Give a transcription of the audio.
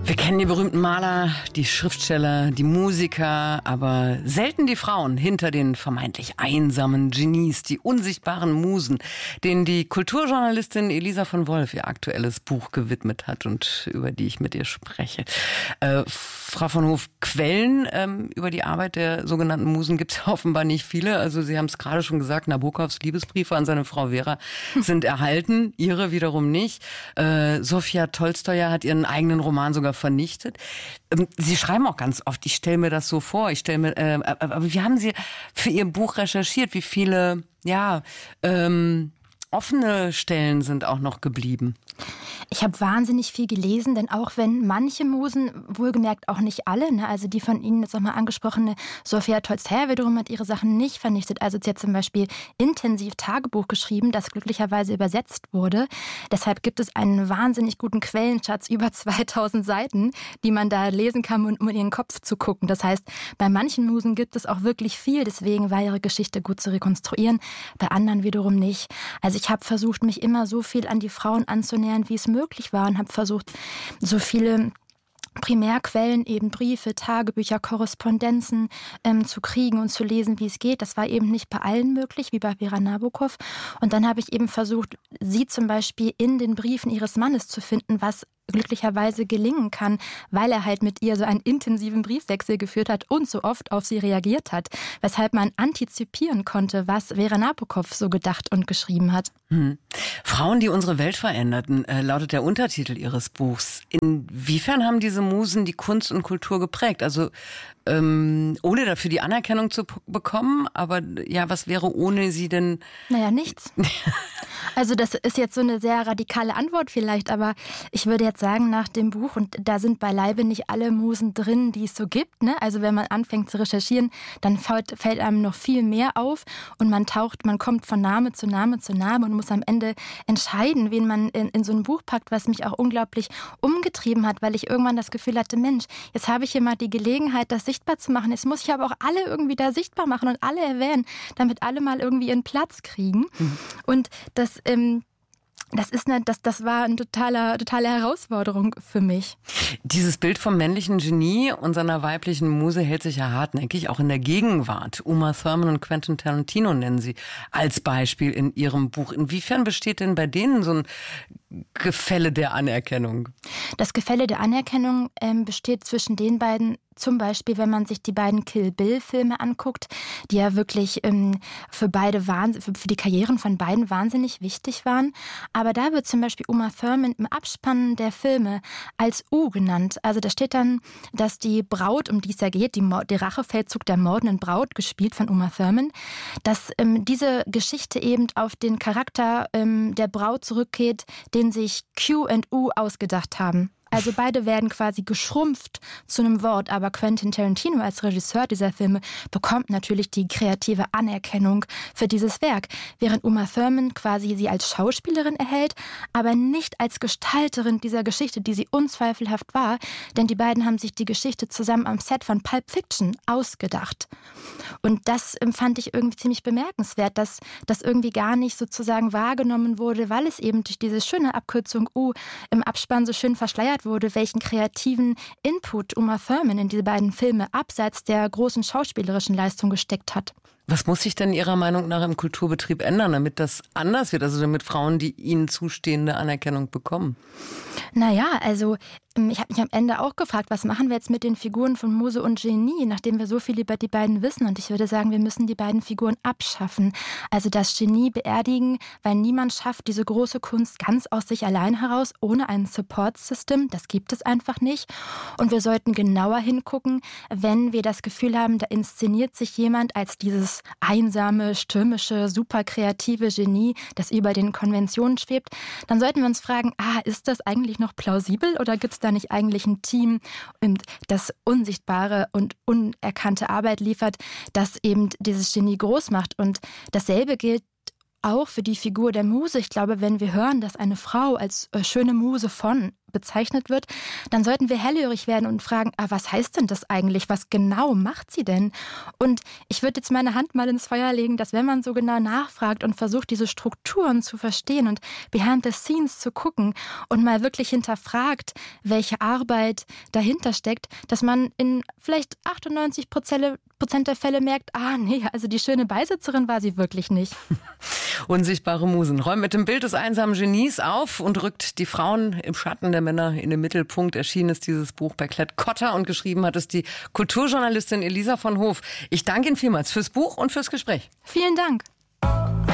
Wir kennen die berühmten Maler, die Schriftsteller, die Musiker, aber selten die Frauen hinter den vermeintlich einsamen Genies, die unsichtbaren Musen, denen die Kulturjournalistin Elisa von Wolf ihr aktuelles Buch gewidmet hat und über die ich mit ihr spreche. Frau von Hoof, Quellen über die Arbeit der sogenannten Musen gibt es offenbar nicht viele. Also Sie haben es gerade schon gesagt, Nabokovs Liebesbriefe an seine Frau Vera sind erhalten, ihre wiederum nicht. Sofia Tolstoja hat ihren eigenen Roman sogar vernichtet. Sie schreiben auch ganz oft, ich stelle mir das so vor, aber wie haben Sie für Ihr Buch recherchiert? Wie viele, offene Stellen sind auch noch geblieben? Ich habe wahnsinnig viel gelesen, denn auch wenn manche Musen, wohlgemerkt auch nicht alle, also die von Ihnen jetzt nochmal angesprochene Sofia Tolstoja wiederum hat ihre Sachen nicht vernichtet. Also sie hat zum Beispiel intensiv Tagebuch geschrieben, das glücklicherweise übersetzt wurde. Deshalb gibt es einen wahnsinnig guten Quellenschatz, über 2000 Seiten, die man da lesen kann, um in ihren Kopf zu gucken. Das heißt, bei manchen Musen gibt es auch wirklich viel, deswegen war ihre Geschichte gut zu rekonstruieren, bei anderen wiederum nicht. Also ich habe versucht, mich immer so viel an die Frauen anzunähern, wie es möglich war und habe versucht, so viele Primärquellen, eben Briefe, Tagebücher, Korrespondenzen zu kriegen und zu lesen, wie es geht. Das war eben nicht bei allen möglich, wie bei Vera Nabokov. Und dann habe ich eben versucht, sie zum Beispiel in den Briefen ihres Mannes zu finden, was glücklicherweise gelingen kann, weil er halt mit ihr so einen intensiven Briefwechsel geführt hat und so oft auf sie reagiert hat, weshalb man antizipieren konnte, was Vera Nabokov so gedacht und geschrieben hat. Frauen, die unsere Welt veränderten, lautet der Untertitel Ihres Buchs. Inwiefern haben diese Musen die Kunst und Kultur geprägt? Also ohne dafür die Anerkennung zu bekommen, aber ja, was wäre ohne sie denn? Naja, nichts. Also das ist jetzt so eine sehr radikale Antwort vielleicht, aber ich würde jetzt sagen, nach dem Buch, und da sind beileibe nicht alle Musen drin, die es so gibt, ne? Also wenn man anfängt zu recherchieren, dann fällt einem noch viel mehr auf und man kommt von Name zu Name zu Name und muss am Ende entscheiden, wen man in so ein Buch packt, was mich auch unglaublich umgetrieben hat, weil ich irgendwann das Gefühl hatte, Mensch, jetzt habe ich hier mal die Gelegenheit, das sichtbar zu machen. Jetzt muss ich aber auch alle irgendwie da sichtbar machen und alle erwähnen, damit alle mal irgendwie ihren Platz kriegen. Und das war eine totale Herausforderung für mich. Dieses Bild vom männlichen Genie und seiner weiblichen Muse hält sich ja hartnäckig, auch in der Gegenwart. Uma Thurman und Quentin Tarantino nennen Sie als Beispiel in Ihrem Buch. Inwiefern besteht denn bei denen so ein Gefälle der Anerkennung? Das Gefälle der Anerkennung besteht zwischen den beiden. Zum Beispiel, wenn man sich die beiden Kill Bill-Filme anguckt, die ja wirklich für die Karrieren von beiden wahnsinnig wichtig waren. Aber da wird zum Beispiel Uma Thurman im Abspann der Filme als U genannt. Also da steht dann, dass die Braut, um die es ja geht, der Rachefeldzug der mordenden Braut, gespielt von Uma Thurman, dass diese Geschichte eben auf den Charakter der Braut zurückgeht, den sich Q und U ausgedacht haben. Also beide werden quasi geschrumpft zu einem Wort, aber Quentin Tarantino als Regisseur dieser Filme bekommt natürlich die kreative Anerkennung für dieses Werk, während Uma Thurman quasi sie als Schauspielerin erhält, aber nicht als Gestalterin dieser Geschichte, die sie unzweifelhaft war, denn die beiden haben sich die Geschichte zusammen am Set von Pulp Fiction ausgedacht. Und das fand ich irgendwie ziemlich bemerkenswert, dass das irgendwie gar nicht sozusagen wahrgenommen wurde, weil es eben durch diese schöne Abkürzung U im Abspann so schön verschleiert wurde, welchen kreativen Input Uma Thurman in diese beiden Filme abseits der großen schauspielerischen Leistung gesteckt hat. Was muss sich denn Ihrer Meinung nach im Kulturbetrieb ändern, damit das anders wird, also damit Frauen die ihnen zustehende Anerkennung bekommen? Naja, also ich habe mich am Ende auch gefragt, was machen wir jetzt mit den Figuren von Muse und Genie, nachdem wir so viel über die beiden wissen. Und ich würde sagen, wir müssen die beiden Figuren abschaffen. Also das Genie beerdigen, weil niemand schafft diese große Kunst ganz aus sich allein heraus, ohne ein Support-System. Das gibt es einfach nicht. Und wir sollten genauer hingucken, wenn wir das Gefühl haben, da inszeniert sich jemand als dieses einsame, stürmische, super kreative Genie, das über den Konventionen schwebt, dann sollten wir uns fragen, ist das eigentlich noch plausibel oder gibt es da nicht eigentlich ein Team, das unsichtbare und unerkannte Arbeit liefert, das eben dieses Genie groß macht? Und dasselbe gilt auch für die Figur der Muse. Ich glaube, wenn wir hören, dass eine Frau als schöne Muse von bezeichnet wird, dann sollten wir hellhörig werden und fragen, was heißt denn das eigentlich? Was genau macht sie denn? Und ich würde jetzt meine Hand mal ins Feuer legen, dass wenn man so genau nachfragt und versucht, diese Strukturen zu verstehen und behind the scenes zu gucken und mal wirklich hinterfragt, welche Arbeit dahinter steckt, dass man in vielleicht 98% der Fälle merkt, nee, also die schöne Beisitzerin war sie wirklich nicht. Unsichtbare Musen räumen mit dem Bild des einsamen Genies auf und rückt die Frauen im Schatten der Männer in den Mittelpunkt. Erschienen ist dieses Buch bei Klett-Cotta und geschrieben hat es die Kulturjournalistin Elisa von Hoof. Ich danke Ihnen vielmals fürs Buch und fürs Gespräch. Vielen Dank.